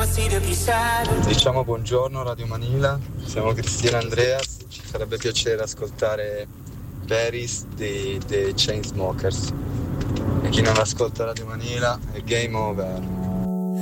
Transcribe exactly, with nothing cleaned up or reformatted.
Diciamo buongiorno Radio Manila, siamo Cristina e Andreas, ci farebbe piacere ascoltare Paris dei, dei Chainsmokers. E chi non ascolta Radio Manila è game over.